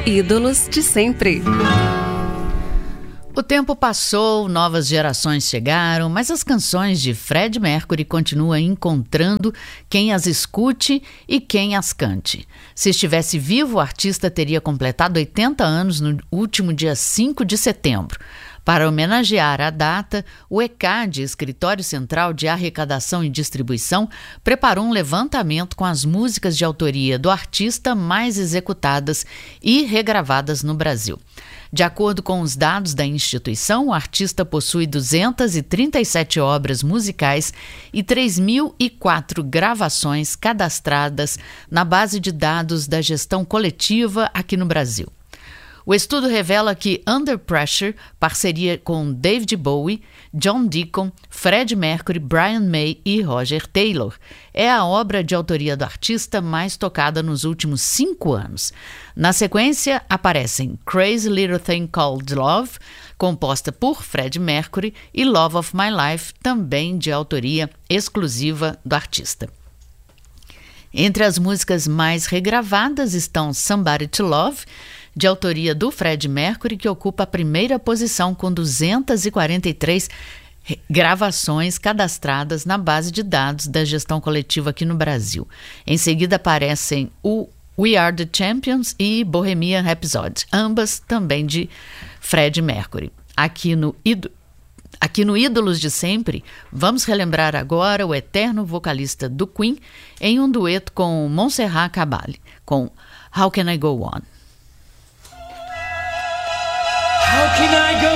Ídolos de sempre. O tempo passou, novas gerações chegaram, mas as canções de Freddie Mercury continuam encontrando quem as escute e quem as cante. Se estivesse vivo, o artista teria completado 80 anos no último dia 5 de setembro. Para homenagear a data, o ECAD, Escritório Central de Arrecadação e Distribuição, preparou um levantamento com as músicas de autoria do artista mais executadas e regravadas no Brasil. De acordo com os dados da instituição, o artista possui 237 obras musicais e 3.004 gravações cadastradas na base de dados da gestão coletiva aqui no Brasil. O estudo revela que Under Pressure, parceria com David Bowie, John Deacon, Freddie Mercury, Brian May e Roger Taylor, é a obra de autoria do artista mais tocada nos últimos 5 anos. Na sequência, aparecem Crazy Little Thing Called Love, composta por Freddie Mercury, e Love of My Life, também de autoria exclusiva do artista. Entre as músicas mais regravadas estão Somebody to Love, de autoria do Freddie Mercury, que ocupa a primeira posição com 243 gravações cadastradas na base de dados da gestão coletiva aqui no Brasil. Em seguida aparecem o We Are the Champions e Bohemian Rhapsody, ambas também de Freddie Mercury. Aqui no Ídolos de Sempre, vamos relembrar agora o eterno vocalista do Queen em um dueto com Montserrat Caballé, com How Can I Go On? How can I go